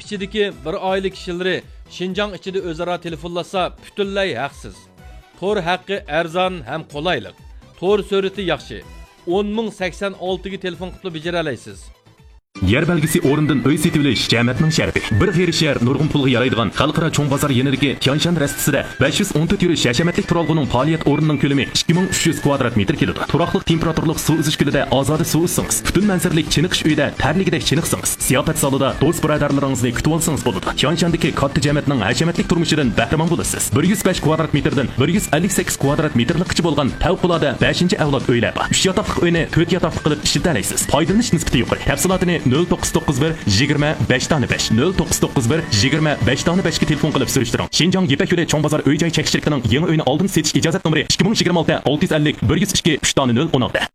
ichidagi bir oila kishilari Şinjan ichida o'zaro telefonlasa butunlay haqsiz. Tor haqqi arzon ham qulaylik. Tor surati yaxshi. 10.086 ga telefon qilib bejara olasiz. Yer belgisi o'rindan uy setilish jamoatning sharti. Bir xerishar nurg'un pulga yaraydigan xalqaro cho'ng bozor yenidagi Tianshan rastisida 514 yurish hashamatlik turalg'uning faoliyat o'rnining ko'lami 2300 kvadrat metr keladi. Turaqliq temperaturlik suv uzish gulida ozoda suv uzsangiz, butun manzarlik chiniqish uyida tarligidek chiniqsangiz, siyofat salida do'st birodarlaringizni kutib olsangiz bo'ladi. Tianshandagi katta jamoatning hashamatlik turmushidan bahramand bo'lasiz. 105 kvadrat metrdan 158 kvadrat metrlikcha bo'lgan favqulodda 5-avlod uylar bor. 3 yotoqli uyni 4 yotoqli qilib ishlatib olasiz. Foydalanish nisbati yuqori. Tafsilotini 0991 25 tane 5 0991 25 tane 5 ga telefon qilib surishtiring. Şinjan Yepak yo'li cho'ng bozor uy-joy chekishtirikning yangi uyini oldin setish ijozat nomeri 2026 650 102 3 tane 016.